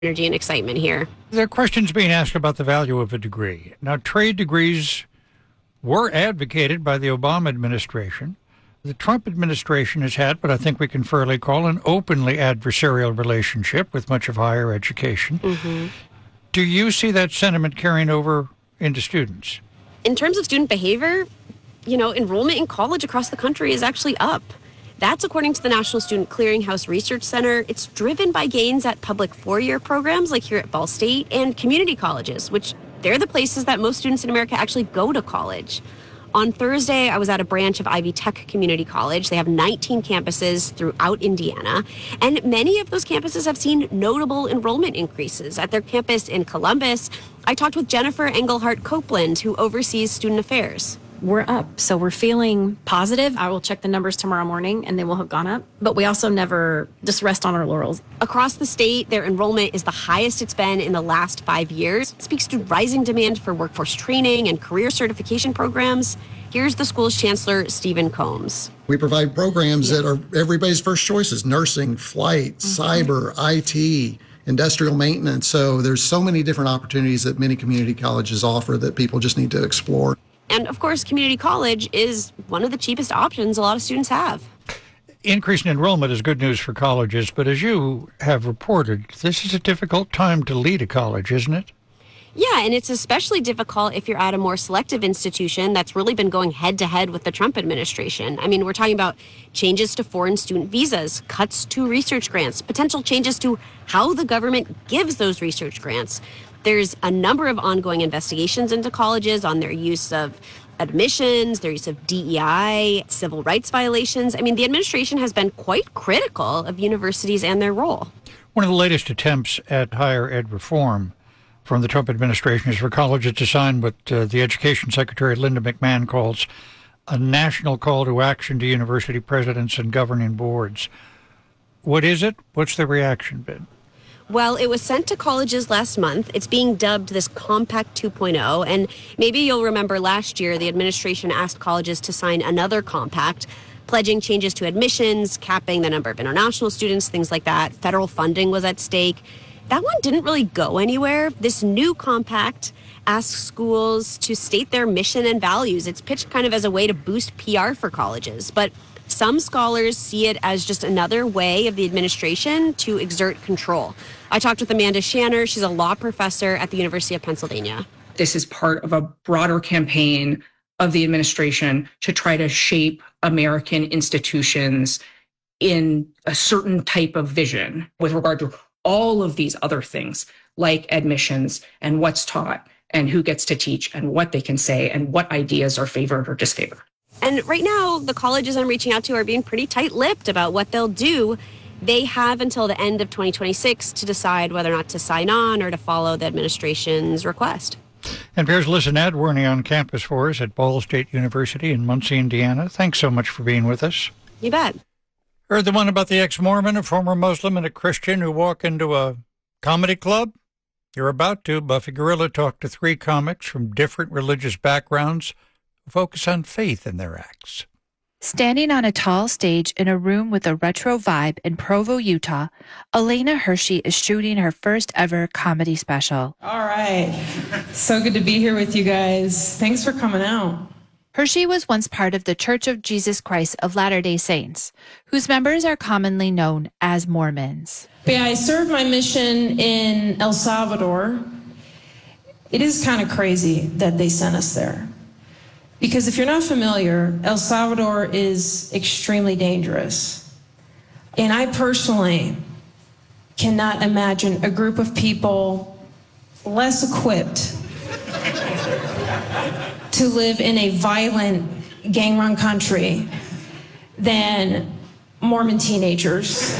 energy and excitement here. There are questions being asked about the value of a degree. Now, trade degrees were advocated by the Obama administration. The Trump administration has had what I think we can fairly call an openly adversarial relationship with much of higher education. Mm-hmm. Do you see that sentiment carrying over into students? In terms of student behavior, enrollment in college across the country is actually up. That's according to the National Student Clearinghouse Research Center. It's driven by gains at public four-year programs like here at Ball State and community colleges, which they're the places that most students in America actually go to college. On Thursday, I was at a branch of Ivy Tech Community College. They have 19 campuses throughout Indiana, and many of those campuses have seen notable enrollment increases. At their campus in Columbus, I talked with Jennifer Engelhardt Copeland, who oversees student affairs. We're up, so we're feeling positive. I will check the numbers tomorrow morning, and they will have gone up. But we also never just rest on our laurels. Across the state, their enrollment is the highest it's been in the last 5 years. It speaks to rising demand for workforce training and career certification programs. Here's the school's chancellor, Stephen Combs. We provide programs that are everybody's first choices: nursing, flight, cyber, IT, industrial maintenance. So there's so many different opportunities that many community colleges offer that people just need to explore. And of course, community college is one of the cheapest options a lot of students have. Increase in enrollment is good news for colleges, but as you have reported, this is a difficult time to lead a college, isn't it? Yeah, and it's especially difficult if you're at a more selective institution that's really been going head-to-head with the Trump administration. I mean, we're talking about changes to foreign student visas, cuts to research grants, potential changes to how the government gives those research grants. There's a number of ongoing investigations into colleges on their use of admissions, their use of DEI, civil rights violations. I mean, the administration has been quite critical of universities and their role. One of the latest attempts at higher ed reform from the Trump administration is for colleges to sign what the Education Secretary Linda McMahon calls a national call to action to university presidents and governing boards. What is it? What's the reaction been? Well, it was sent to colleges last month. It's being dubbed this Compact 2.0. And maybe you'll remember last year, the administration asked colleges to sign another compact, pledging changes to admissions, capping the number of international students, things like that. Federal funding was at stake. That one didn't really go anywhere. This new compact asks schools to state their mission and values. It's pitched kind of as a way to boost PR for colleges. But some scholars see it as just another way of the administration to exert control. I talked with Amanda Shanner. She's a law professor at the University of Pennsylvania. This is part of a broader campaign of the administration to try to shape American institutions in a certain type of vision with regard to all of these other things like admissions and what's taught and who gets to teach and what they can say and what ideas are favored or disfavored. And right now, the colleges I'm reaching out to are being pretty tight-lipped about what they'll do. They have until the end of 2026 to decide whether or not to sign on or to follow the administration's request. NPR's Alyssa Nadworny on campus for us at Ball State University in Muncie, Indiana. Thanks so much for being with us. You bet. Heard the one about the ex-Mormon, a former Muslim, and a Christian who walk into a comedy club? You're about to. Buffy Gorilla talked to three comics from different religious backgrounds who focus on faith in their acts. Standing on a tall stage in a room with a retro vibe in Provo, Utah, Elena Hershey is shooting her first ever comedy special. All right. So good to be here with you guys. Thanks for coming out. Hershey was once part of the Church of Jesus Christ of Latter-day Saints, whose members are commonly known as Mormons. Yeah, I served my mission in El Salvador. It is kind of crazy that they sent us there. Because if you're not familiar, El Salvador is extremely dangerous. And I personally cannot imagine a group of people less equipped to live in a violent, gang-run country than Mormon teenagers.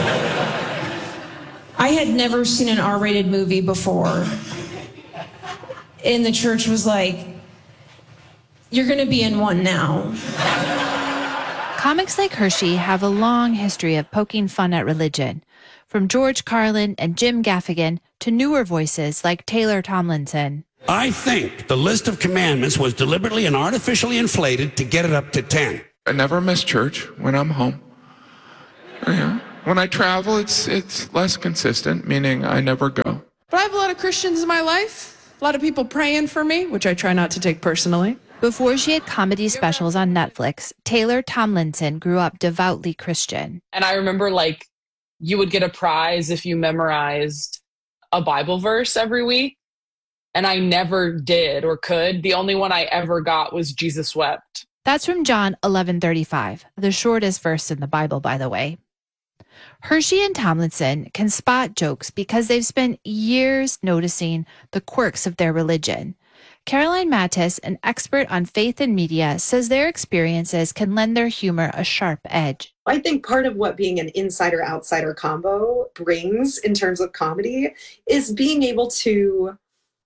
I had never seen an R-rated movie before. And the church was like, you're going to be in one now. Comics like Hershey have a long history of poking fun at religion, from George Carlin and Jim Gaffigan to newer voices like Taylor Tomlinson. I think the list of commandments was deliberately and artificially inflated to get it up to 10. I never miss church when I'm home. Yeah. When I travel, it's less consistent, meaning I never go. But I have a lot of Christians in my life, a lot of people praying for me, which I try not to take personally. Before she had comedy specials on Netflix, Taylor Tomlinson grew up devoutly Christian. And I remember, like, you would get a prize if you memorized a Bible verse every week. And I never did or could. The only one I ever got was Jesus wept. That's from John 11:35, the shortest verse in the Bible, by the way. Hershey and Tomlinson can spot jokes because they've spent years noticing the quirks of their religion. Caroline Mattis, an expert on faith and media, says their experiences can lend their humor a sharp edge. I think part of what being an insider-outsider combo brings in terms of comedy is being able to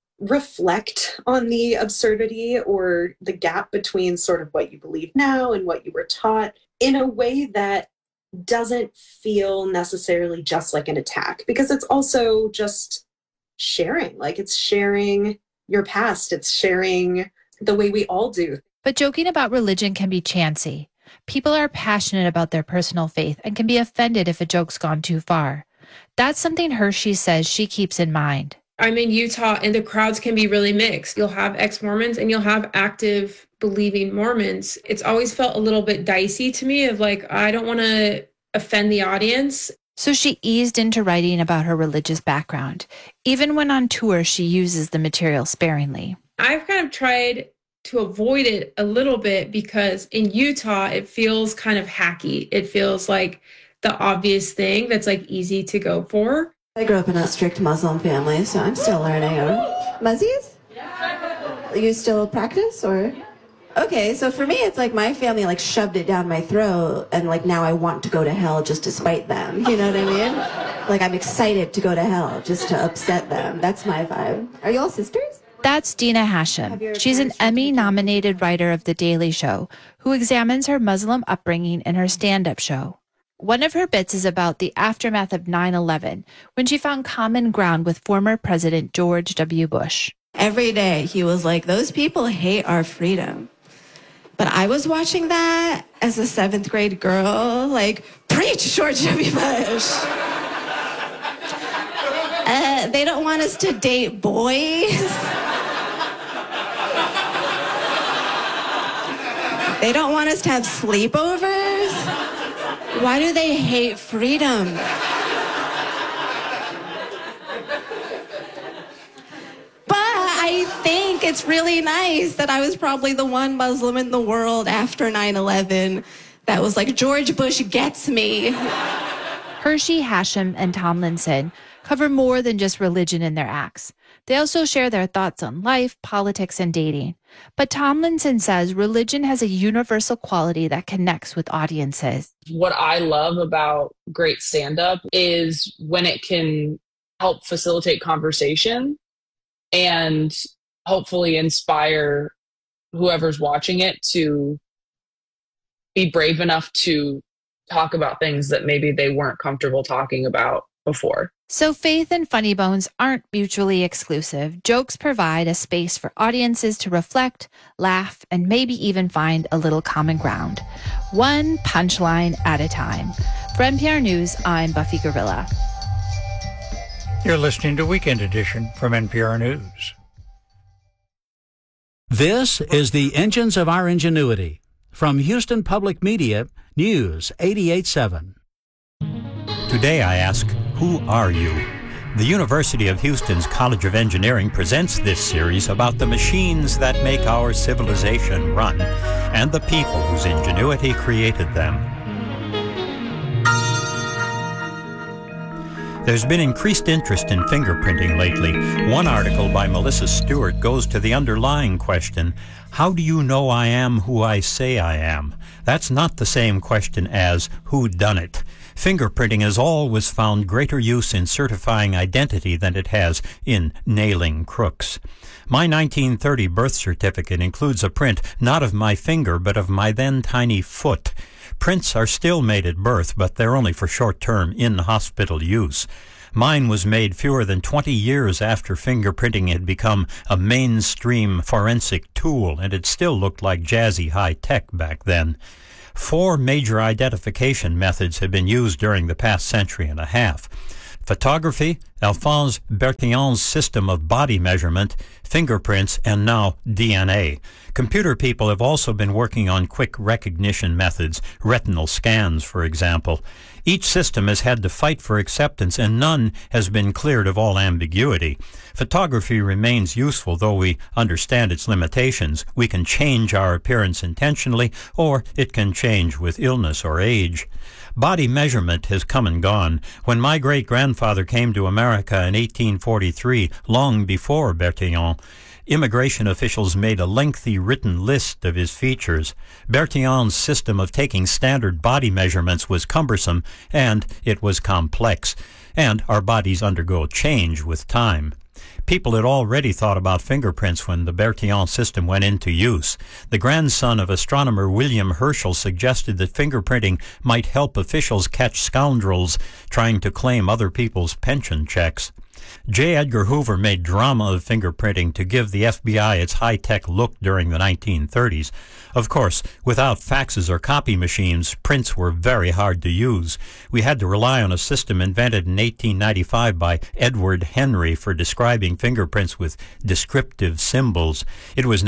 reflect on the absurdity or the gap between sort of what you believe now and what you were taught in a way that doesn't feel necessarily just like an attack, because it's also just sharing. Like, it's sharing your past. It's sharing the way we all do. But joking about religion can be chancy. People are passionate about their personal faith and can be offended if a joke's gone too far. That's something Hershey says she keeps in mind. I'm in Utah and the crowds can be really mixed. You'll have ex-Mormons and you'll have active believing Mormons. It's always felt a little bit dicey to me of like, I don't want to offend the audience. So she eased into writing about her religious background. Even when on tour, she uses the material sparingly. I've kind of tried to avoid it a little bit because in Utah, it feels kind of hacky. It feels like the obvious thing that's like easy to go for. I grew up in a strict Muslim family, so I'm still learning. Muzzies? You still practice or? Okay, so for me, it's like my family like shoved it down my throat and like now I want to go to hell just to spite them. You know what I mean? Like I'm excited to go to hell just to upset them. That's my vibe. Are you all sisters? That's Dina Hashem. She's an Emmy-nominated writer of The Daily Show who examines her Muslim upbringing in her stand-up show. One of her bits is about the aftermath of 9/11, when she found common ground with former President George W. Bush. Every day he was like, those people hate our freedom. But I was watching that as a 7th grade girl, like, preach, George W. Bush. They don't want us to date boys. They don't want us to have sleepovers. Why do they hate freedom? I think it's really nice that I was probably the one Muslim in the world after 9/11 that was like, George Bush gets me. Hershey, Hashem, and Tomlinson cover more than just religion in their acts. They also share their thoughts on life, politics, and dating. But Tomlinson says religion has a universal quality that connects with audiences. What I love about great stand-up is when it can help facilitate conversation and hopefully inspire whoever's watching it to be brave enough to talk about things that maybe they weren't comfortable talking about before. So faith and funny bones aren't mutually exclusive. Jokes provide a space for audiences to reflect, laugh, and maybe even find a little common ground. One punchline at a time. For NPR News, I'm Buffy Gorilla. You're listening to Weekend Edition from NPR News. This is the Engines of Our Ingenuity. From Houston Public Media, News 88.7. Today I ask, who are you? The University of Houston's College of Engineering presents this series about the machines that make our civilization run and the people whose ingenuity created them. There's been increased interest in fingerprinting lately. One article by Melissa Stewart goes to the underlying question, how do you know I am who I say I am? That's not the same question as who done it. Fingerprinting has always found greater use in certifying identity than it has in nailing crooks. My 1930 birth certificate includes a print not of my finger but of my then tiny foot. Prints are still made at birth, but they're only for short-term in-hospital use. Mine was made fewer than 20 years after fingerprinting had become a mainstream forensic tool, and it still looked like jazzy high-tech back then. 4 major identification methods have been used during the past century and a half: photography, Alphonse Bertillon's system of body measurement, fingerprints, and now DNA. Computer people have also been working on quick recognition methods, retinal scans, for example. Each system has had to fight for acceptance, and none has been cleared of all ambiguity. Photography remains useful, though we understand its limitations. We can change our appearance intentionally, or it can change with illness or age. Body measurement has come and gone. When my great-grandfather came to America in 1843, long before Bertillon, immigration officials made a lengthy written list of his features. Bertillon's system of taking standard body measurements was cumbersome, and it was complex, and our bodies undergo change with time. People had already thought about fingerprints when the Bertillon system went into use. The grandson of astronomer William Herschel suggested that fingerprinting might help officials catch scoundrels trying to claim other people's pension checks. J. Edgar Hoover made drama of fingerprinting to give the FBI its high-tech look during the 1930s. Of course, without faxes or copy machines, prints were very hard to use. We had to rely on a system invented in 1895 by Edward Henry for describing fingerprints with descriptive symbols. It was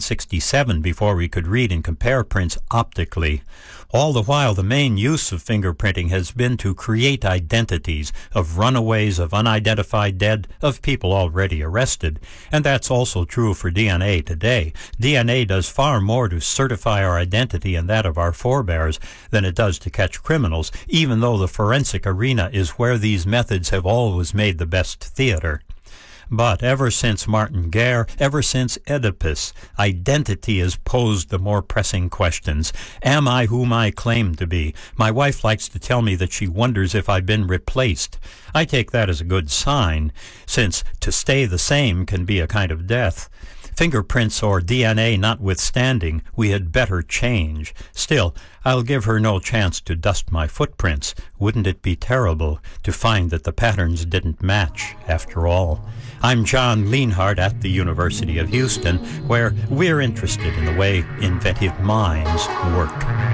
1967 before we could read and compare prints optically. All the while, the main use of fingerprinting has been to create identities of runaways, of unidentified dead, of people already arrested. And that's also true for DNA today. DNA does far more to certify our identity and that of our forebears than it does to catch criminals, even though the forensic arena is where these methods have always made the best theater. But ever since Martin Guerre, ever since Oedipus, identity has posed the more pressing questions. Am I whom I claim to be? My wife likes to tell me that she wonders if I've been replaced. I take that as a good sign, since to stay the same can be a kind of death. Fingerprints or DNA notwithstanding, we had better change. Still, I'll give her no chance to dust my footprints. Wouldn't it be terrible to find that the patterns didn't match after all? I'm John Leonhardt at the University of Houston, where we're interested in the way inventive minds work.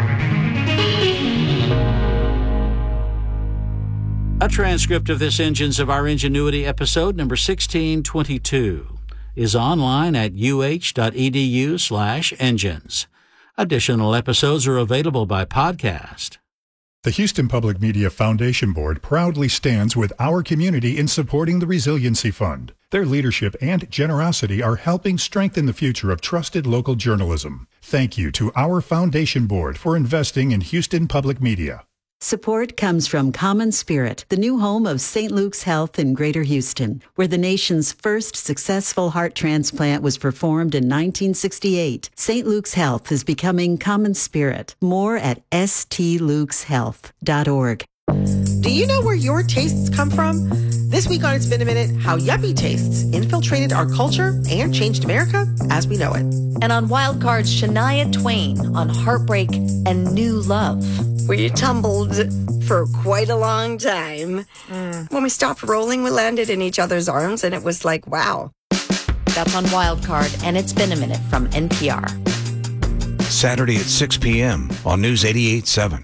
A transcript of this Engines of Our Ingenuity episode number 1622 is online at uh.edu/engines. Additional episodes are available by podcast. The Houston Public Media Foundation Board proudly stands with our community in supporting the Resiliency Fund. Their leadership and generosity are helping strengthen the future of trusted local journalism. Thank you to our Foundation Board for investing in Houston Public Media. Support comes from Common Spirit, the new home of St. Luke's Health in Greater Houston, where the nation's first successful heart transplant was performed in 1968. St. Luke's Health is becoming Common Spirit. More at stlukeshealth.org. Do you know where your tastes come from? This week on It's Been a Minute, how yuppie tastes infiltrated our culture and changed America as we know it. And on Wildcard's Shania Twain on heartbreak and new love. We tumbled for quite a long time. When we stopped rolling, we landed in each other's arms, and it was like, wow. That's on Wildcard, and It's Been a Minute from NPR. Saturday at 6 p.m. on News 88.7.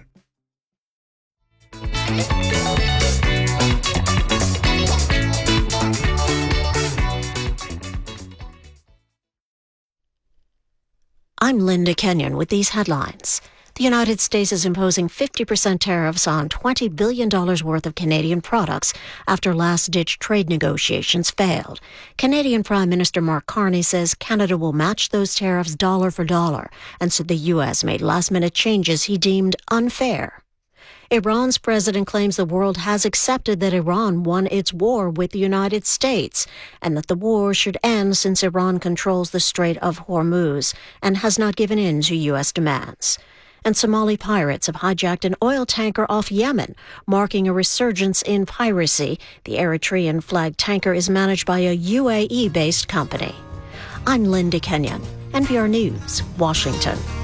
I'm Linda Kenyon with these headlines. The United States is imposing 50% tariffs on $20 billion worth of Canadian products after last-ditch trade negotiations failed. Canadian Prime Minister Mark Carney says Canada will match those tariffs dollar for dollar, and said the U.S. made last-minute changes he deemed unfair. Iran's president claims the world has accepted that Iran won its war with the United States and that the war should end since Iran controls the Strait of Hormuz and has not given in to U.S. demands. And Somali pirates have hijacked an oil tanker off Yemen, marking a resurgence in piracy. The Eritrean-flagged tanker is managed by a UAE-based company. I'm Linda Kenyon, NPR News, Washington.